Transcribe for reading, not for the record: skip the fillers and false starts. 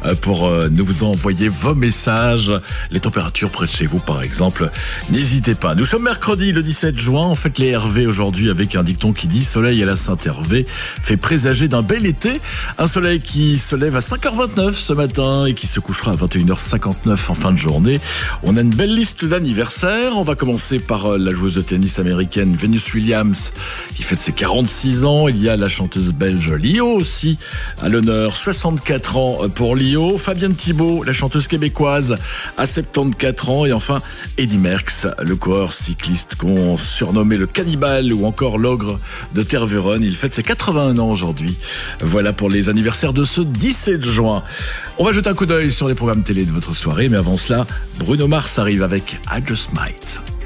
pour nous envoyer vos messages. Les températures près de chez vous, par exemple, n'hésitez pas. Nous sommes mercredi, le 17 juin. On fête les Hervé aujourd'hui avec un dicton qui dit « Soleil à la Saint-Hervé fait présager d'un bel été ». Un soleil qui se lève à 5h29 ce matin et qui se couchera à 21h59 en fin de journée. On a une belle liste d'anniversaires. On va commencer par la joueuse de tennis américaine Venus Williams qui fête ses 46 ans. Il y a la chanteuse belge Lio aussi à l'honneur, 64 ans pour Lio. Fabienne Thibault, la chanteuse québécoise, à 74 ans. Et enfin, Eddy Merckx, le coureur cycliste qu'on surnommait le cannibale ou encore l'ogre de Tervuren. Il fête ses 81 ans aujourd'hui. Voilà pour les anniversaires de ce 17 juin. On va jeter un coup d'œil sur les programmes télé de votre soirée. Mais avant cela, Bruno Mars arrive avec I Just Might.